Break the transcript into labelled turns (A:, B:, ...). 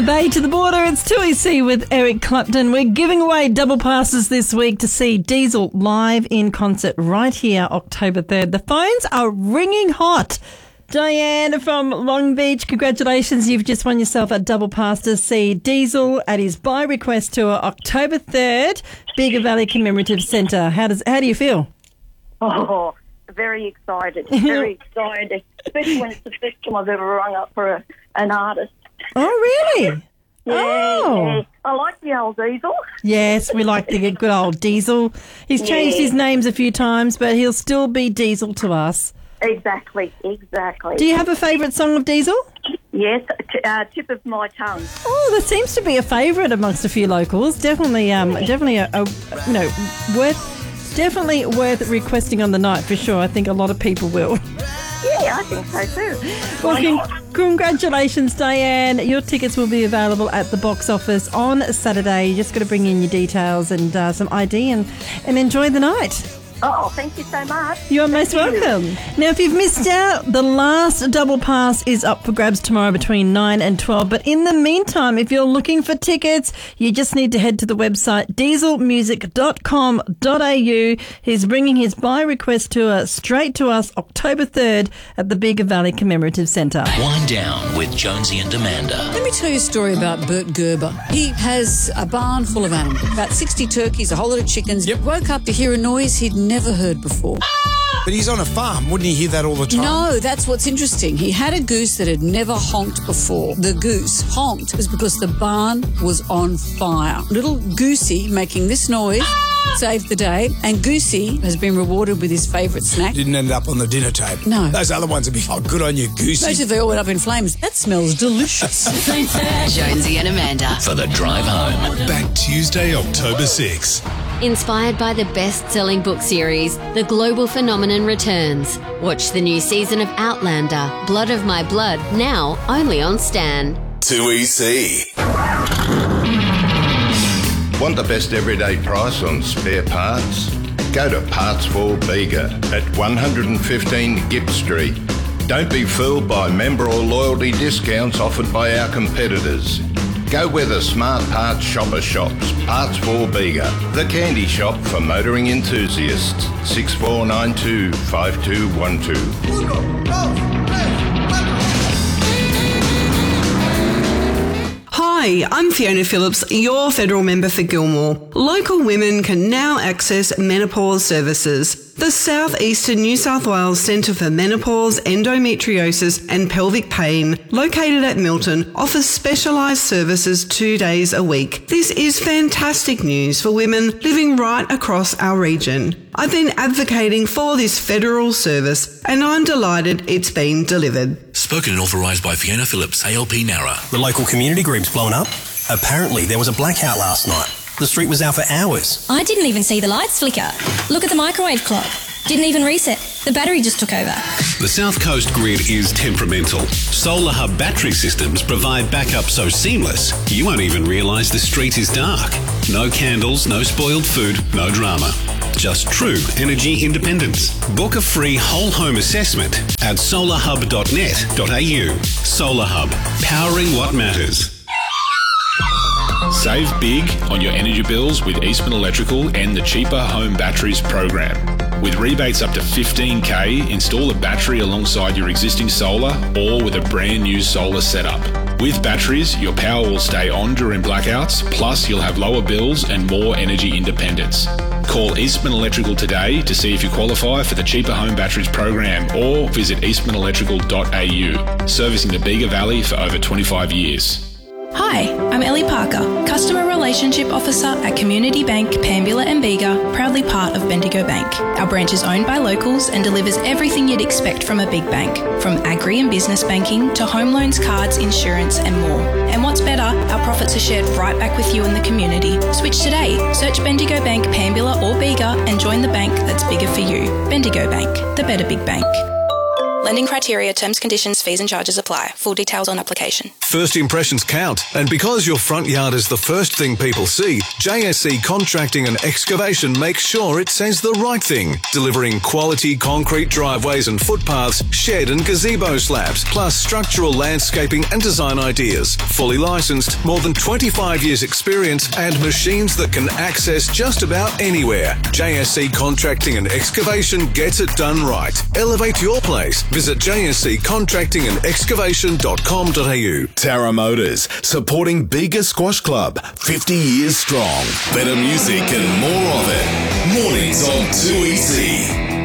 A: the bay to the border, it's 2EC with Eric Clapton. We're giving away double passes this week to see Diesel live in concert right here, October 3rd. The phones are ringing hot. Diane from Long Beach, congratulations. You've just won yourself a double pass to see Diesel at his By Request tour, October 3rd, Bega Valley Commemorative Centre. How do you feel?
B: Oh, very excited, very excited, especially when it's the first time I've ever rung up for an artist.
A: Oh, really?
B: Yeah. I like the old Diesel.
A: Yes, we like the good old Diesel. He's changed his names a few times, but he'll still be Diesel to us.
B: Exactly.
A: Do you have a favourite song of Diesel?
B: Yes, Tip of My Tongue.
A: Oh, that seems to be a favourite amongst a few locals. Definitely worth requesting on the night for sure. I think a lot of people will.
B: Yeah, I think so too.
A: Well, congratulations, Diane. Your tickets will be available at the box office on Saturday. You just got to bring in your details and some ID and enjoy the night.
B: Oh, thank you so much.
A: You're most welcome. Now, if you've missed out, the last double pass is up for grabs tomorrow between 9 and 12. But in the meantime, if you're looking for tickets, you just need to head to the website dieselmusic.com.au. He's bringing his By Request tour straight to us October 3rd at the Bega Valley Commemorative Centre.
C: Wind Down with Jonesy and Amanda.
D: Let me tell you a story about Bert Gerber. He has a barn full of animals, about 60 turkeys, a whole lot of chickens. Yep. Woke up to hear a noise he'd never heard before.
E: But he's on a farm. Wouldn't he hear that all the time?
D: No, that's what's interesting. He had a goose that had never honked before. The goose honked was because the barn was on fire. Little Goosey making this noise saved the day, and Goosey has been rewarded with his favourite snack.
E: Didn't end up on the dinner table.
D: No.
E: Those other ones would be, oh, good on you, Goosey.
D: Most of they all went up in flames. That smells delicious.
C: Jonesy and Amanda for the drive home.
F: Back Tuesday, October 6.
G: Inspired by the best-selling book series, The Global Phenomenon returns. Watch the new season of Outlander, Blood of My Blood, now only on Stan.
F: 2EC.
H: Want the best everyday price on spare parts? Go to Parts for Bega at 115 Gibbs Street. Don't be fooled by member or loyalty discounts offered by our competitors. Go where the smart parts shopper shops. Parts for Bega, the candy shop for motoring enthusiasts. 6492 5212.
I: Hi, I'm Fiona Phillips, your federal member for Gilmore. Local women can now access menopause services. The South Eastern New South Wales Centre for Menopause, Endometriosis and Pelvic Pain, located at Milton, offers specialised services 2 days a week. This is fantastic news for women living right across our region. I've been advocating for this federal service and I'm delighted it's been delivered.
C: Spoken and authorised by Fiona Phillips, ALP Nara.
J: The local community group's blown up. Apparently there was a blackout last night. The street was out for hours.
K: I didn't even see the lights flicker. Look at the microwave clock. Didn't even reset. The battery just took over.
L: The South Coast grid is temperamental. Solar Hub battery systems provide backup so seamless you won't even realise the street is dark. No candles, no spoiled food, no drama. Just true energy independence. Book a free whole home assessment at solarhub.net.au. Solar Hub, powering what matters.
M: Save big on your energy bills with Eastman Electrical and the Cheaper Home Batteries program. With rebates up to $15,000, install a battery alongside your existing solar or with a brand new solar setup. With batteries, your power will stay on during blackouts, plus you'll have lower bills and more energy independence. Call Eastman Electrical today to see if you qualify for the Cheaper Home Batteries program or visit eastmanelectrical.au, servicing the Bega Valley for over 25 years.
N: Hi, I'm Ellie Parker, Customer Relationship Officer at Community Bank, Pambula and Bega, proudly part of Bendigo Bank. Our branch is owned by locals and delivers everything you'd expect from a big bank, from agri and business banking to home loans, cards, insurance and more. And what's better, our profits are shared right back with you in the community. Switch today. Search Bendigo Bank, Pambula or Bega and join the bank that's bigger for you. Bendigo Bank, the better big bank. Lending criteria, terms, conditions, fees and charges apply. Full details on application.
F: First impressions count, and because your front yard is the first thing people see, JSC Contracting and Excavation makes sure it says the right thing, delivering quality concrete driveways and footpaths, shed and gazebo slabs, plus structural landscaping and design ideas. Fully licensed, more than 25 years experience and machines that can access just about anywhere. JSC Contracting and Excavation gets it done right. Elevate your place. Visit jsccontractingandexcavation.com.au.
O: Tara Motors, supporting Bega Squash Club, 50 years strong. Better music and more of it. Mornings on 2EC.